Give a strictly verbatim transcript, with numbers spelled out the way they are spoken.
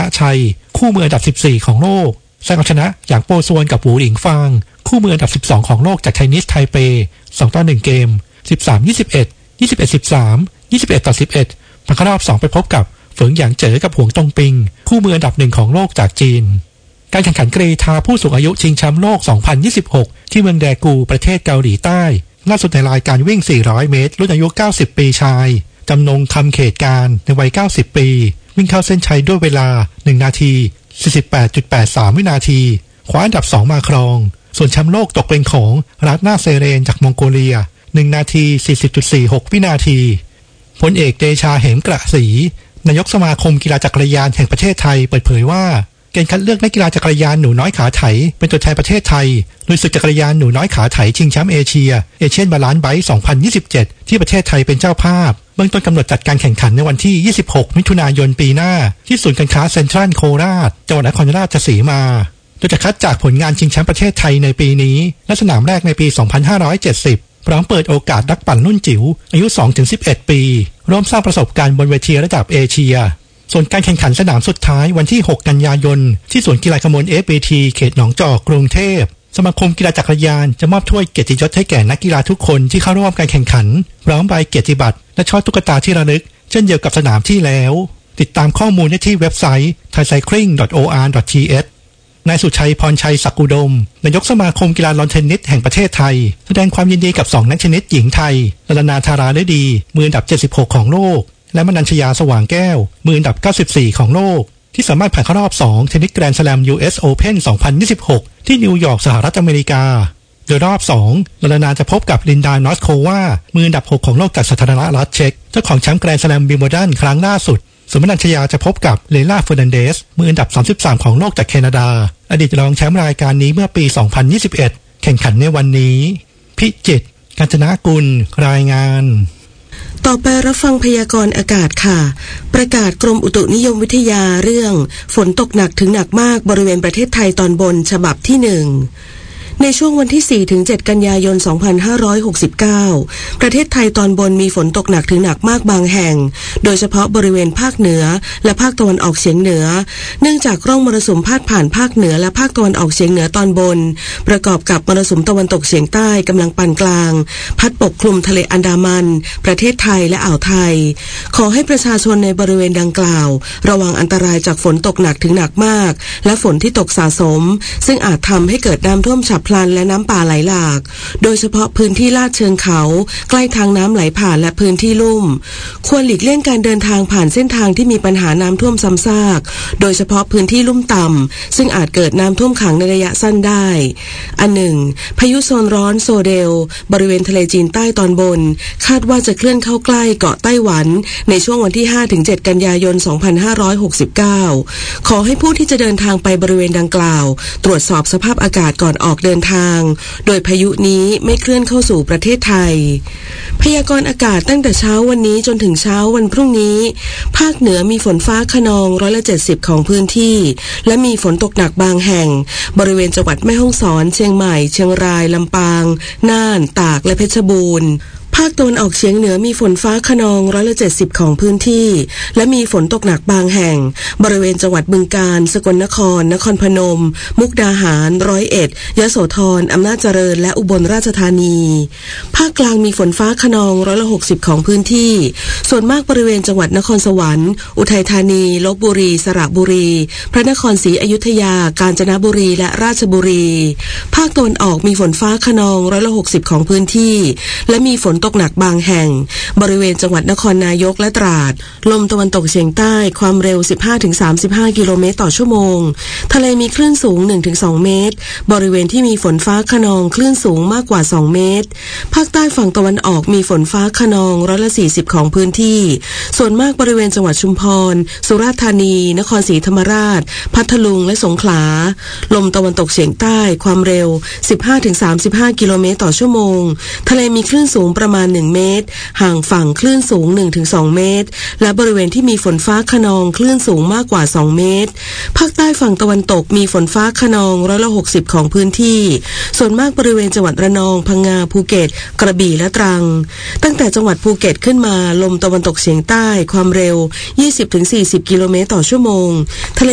นะชัยคู่มืออันดับสิบสี่ของโลกซางเอาชนะอย่างโปซวนกับหูหลิงฟางคู่มืออันดับสิบสองของโลกจากไชนีสไทเปสองต่อหนึ่งเกม สิบสาม ยี่สิบเอ็ด ยี่สิบเอ็ด สิบสาม ยี่สิบเอ็ด ต่อ สิบเอ็ดผ่านเข้ารอบสองไปพบกับเฟิงหยางเจ๋อกับหวงตงปิงคู่มืออันดับหนึ่งของโลกจากจีนการแข่งขันกรีฑาผู้สูงอายุชิงแชมป์โลกสองพันยี่สิบหกที่เมืองแดกูประเทศเกาหลีใต้ล่าสุดในรายการวิ่งสี่ร้อยเมตรรุ่นอายุเก้าสิบปีชายจำนงคำเขตการในวัยเก้าสิบปีวิ่งเข้าเส้นชัยด้วยเวลาหนึ่งนาที สี่สิบแปดจุดแปดสาม วินาทีคว้าอันดับสองมาครองส่วนแชมป์โลกตกเป็นของรัตนาเซเรนจากมองโกเลียหนึ่งนาที สี่สิบจุดสี่หก วินาทีพลเอกเดชาเหมกระศรีนายกสมาคมกีฬาจักรยานแห่งประเทศไทยเปิดเผยว่าเกณฑ์คัดเลือกนักกีฬาจักรยานหนูน้อยขาไถเป็นตัวแทนประเทศไทยลุยศึกจักรยานหนูน้อยขาไถชิงแชมป์เอเชียเอเชียนบาลานซ์ไบค์สองพันยี่สิบเจ็ดที่ประเทศไทยเป็นเจ้าภาพเบื้องต้นกำหนดจัดการแข่งขันในวันที่ยี่สิบหกมิถุนายนปีหน้าที่ศูนย์การค้าเซ็นทรัลโคราชจังหวัดนครราชสีมาโดยจะคัดจากผลงานชิงแชมป์ประเทศไทยในปีนี้และสนามแรกในปีสองพันห้าร้อยเจ็ดสิบพร้อมเปิดโอกาสนักปั่นรุ่นจิ๋วอายุ สองถึงสิบเอ็ด ปีร่วมสร้างประสบการณ์บนเวทีระดับเอเชียส่วนการแข่งขันสนามสุดท้ายวันที่หกกันยายนที่สวนกีฬาขมล เอฟ บี ที เขตหนองจอกกรุงเทพสมาคมกีฬาจักรยานจะมอบถ้วยเกียรติยศให้แก่นักกีฬาทุกคนที่เข้าร่วมการแข่งขันพร้อมใบเกียรติบัตรและช่อตุ๊กตาที่ระลึกเช่นเดียวกับสนามที่แล้วติดตามข้อมูลได้ที่เว็บไซต์ ไทยไซคลิง ดอท โอ อาร์ ดอท ที เอช นายสุชัยพรชัยศักดิ์อุดมนายกสมาคมกีฬาลอนเทนนิสแห่งประเทศไทยแสดงความยินดีกับสองนักเทนนิสหญิงไทยลลนาธาราฤดีมืออันดับเจ็ดสิบหกของโลกและมนัญชยาสว่างแก้วมืออันดับเก้าสิบสี่ของโลกที่สามารถผ่านเข้ารอบสองเทนนิสแกรนด์สแลม ยู เอส Open สองพันยี่สิบหกที่นิวยอร์กสหรัฐอเมริกาโดยรอบสองลลนาจะพบกับลินดานอสโความืออันดับหกของโลกจากสาธารณรัฐเช็กเจ้าของแชมป์แกรนด์สแลมวิมเบิลดันครั้งล่าสุดส่วนมนัญชยาจะพบกับเลล่าเฟอร์นันเดสมืออันดับสามสิบสามของโลกจากแคนาดาอดีตรองแชมป์รายการนี้เมื่อปีสองพันยี่สิบเอ็ดแข่งขันในวันนี้พิจิตรกาญจนกุลรายงานต่อไปรับฟังพยากรณ์อากาศค่ะประกาศกรมอุตุนิยมวิทยาเรื่องฝนตกหนักถึงหนักมากบริเวณประเทศไทยตอนบนฉบับที่หนึ่งในช่วงวันที่ สี่ถึงเจ็ด กันยายน สองพันห้าร้อยหกสิบเก้า ประเทศไทยตอนบนมีฝนตกหนักถึงหนักมากบางแห่งโดยเฉพาะบริเวณภาคเหนือและภาคตะวันออกเฉียงเหนือเนื่องจากร่องมรสุมพาดผ่านภาคเหนือและภาคตะวันออกเฉียงเหนือตอนบนประกอบกับมรสุมตะวันตกเฉียงใต้กำลังปานกลางพัดปกคลุมทะเลอันดามันประเทศไทยและอ่าวไทยขอให้ประชาชนในบริเวณดังกล่าวระวังอันตรายจากฝนตกหนักถึงหนักมากและฝนที่ตกสะสมซึ่งอาจทำให้เกิดน้ำท่วมฉับพลันและน้ำป่าไหลหลากโดยเฉพาะพื้นที่ลาดเชิงเขาใกล้ทางน้ำไหลผ่านและพื้นที่ลุ่มควรหลีกเลี่ยงการเดินทางผ่านเส้นทางที่มีปัญหาน้ำท่วมซ้ำซากโดยเฉพาะพื้นที่ลุ่มต่ำซึ่งอาจเกิดน้ำท่วมขังในระยะสั้นได้อันหนึ่งพายุโซนร้อนโซเดลบริเวณทะเลจีนใต้ตอนบนคาดว่าจะเคลื่อนเข้าใกล้เกาะไต้หวันในช่วงวันที่ ห้าถึงเจ็ด กันยายน สองพันห้าร้อยหกสิบเก้าขอให้ผู้ที่จะเดินทางไปบริเวณดังกล่าวตรวจสอบสภาพอากาศก่อนออกเดินทางโดยพายุนี้ไม่เคลื่อนเข้าสู่ประเทศไทยพยากรณ์อากาศตั้งแต่เช้าวันนี้จนถึงเช้าวันพรุ่งนี้ภาคเหนือมีฝนฟ้าคะนองร้อยละเจ็ดสิบของพื้นที่และมีฝนตกหนักบางแห่งบริเวณจังหวัดแม่ฮ่องสอนเชียงใหม่เชียงรายลำปางน่านตากและเพชรบูรณ์ภาคตะวันออกเฉียงเหนือมีฝนฟ้าคะนองร้อยละเจ็ดสิบของพื้นที่และมีฝนตกหนักบางแห่งบริเวณจังหวัดบึงกาฬสกลนครนครพนมมุกดาหารร้อยเอ็ดยโสธรอำนาจเจริญและอุบลราชธานีภาคกลางมีฝนฟ้าคะนองร้อยละหกสิบของพื้นที่ส่วนมากบริเวณจังหวัดนครสวรรค์อุทัยธานีลพบุรีสระบุรีพระนครศรีอยุธยากาญจนบุรีและราชบุรีภาคตะวันออกมีฝนฟ้าคะนองร้อยละหกสิบของพื้นที่และมีฝนตกหนักบางแห่งบริเวณจังหวัดนครนายกและตราดลมตะวันตกเฉียงใต้ความเร็ว สิบห้าถึงสามสิบห้า กิโลเมตรต่อชั่วโมงทะเลมีคลื่นสูง หนึ่งถึงสอง เมตรบริเวณที่มีฝนฟ้าคะนองคลื่นสูงมากกว่าสองเมตรภาคใต้ฝั่งตะวันออกมีฝนฟ้าคะนองร้อยละสี่สิบของพื้นที่ส่วนมากบริเวณจังหวัดชุมพรสุราษฎร์ธานีนครศรีธรรมราชพัทลุงและสงขลาลมตะวันตกเฉียงใต้ความเร็ว สิบห้าถึงสามสิบห้า กิโลเมตรต่อชั่วโมงทะเลมีคลื่นสูงประมาณหนึ่งเมตรห่างฝั่งคลื่นสูง หนึ่งถึงสอง เมตรและบริเวณที่มีฝนฟ้าคะนองคลื่นสูงมากกว่าสองเมตรภาคใต้ฝั่งตะวันตกมีฝนฟ้าคะนองร้อยละหกสิบของพื้นที่ส่วนมากบริเวณจังหวัดระนองพังงาภูเก็ตกระบี่และตรังตั้งแต่จังหวัดภูเก็ตขึ้นมาลมตะวันตกเฉียงใต้ความเร็ว ยี่สิบถึงสี่สิบ กิโลเมตรต่อชั่วโมง